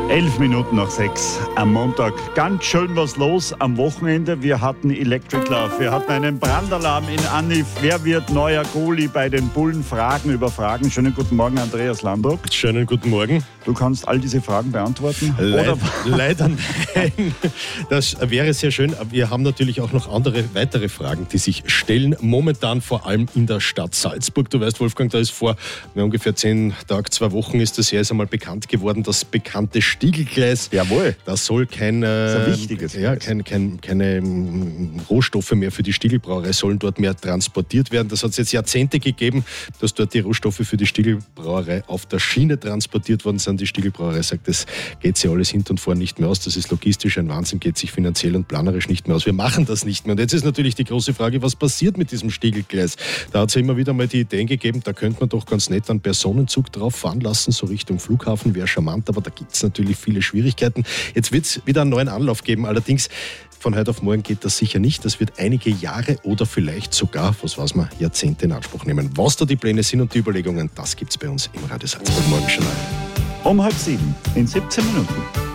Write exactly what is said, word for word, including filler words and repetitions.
Elf Minuten nach sechs am Montag. Ganz schön was los am Wochenende. Wir hatten Electric Love, wir hatten einen Brandalarm in Anif. Wer wird neuer Goalie bei den Bullen? Fragen über Fragen. Schönen guten Morgen, Andreas Landruck. Schönen guten Morgen. Du kannst all diese Fragen beantworten? Leid, oder? Leider nein. Das wäre sehr schön. Aber wir haben natürlich auch noch andere, weitere Fragen, die sich stellen. Momentan vor allem in der Stadt Salzburg. Du weißt, Wolfgang, da ist vor ungefähr zehn Tagen, zwei Wochen ist das erst einmal bekannt geworden, das bekannte Stiegelgleis. Jawohl. Das soll kein, das ist ein äh, wichtiges ja, kein, kein, keine ähm, Rohstoffe mehr für die Stiegelbrauerei sollen dort mehr transportiert werden. Das hat es jetzt Jahrzehnte gegeben, dass dort die Rohstoffe für die Stiegelbrauerei auf der Schiene transportiert worden sind. Die Stiegelbrauerei sagt, das geht sich alles hinten und vorn nicht mehr aus. Das ist logistisch ein Wahnsinn, geht sich finanziell und planerisch nicht mehr aus. Wir machen das nicht mehr. Und jetzt ist natürlich die große Frage, was passiert mit diesem Stiegelgleis? Da hat es ja immer wieder mal die Ideen gegeben, da könnte man doch ganz nett einen Personenzug drauf fahren lassen, so Richtung Flughafen, wäre charmant, aber da gibt es natürlich viele Schwierigkeiten. Jetzt wird es wieder einen neuen Anlauf geben, allerdings von heute auf morgen geht das sicher nicht. Das wird einige Jahre oder vielleicht sogar, was weiß man, Jahrzehnte in Anspruch nehmen. Was da die Pläne sind und die Überlegungen, das gibt es bei uns im Radio Salzburg Morgenjournal. Um halb sieben, in siebzehn Minuten.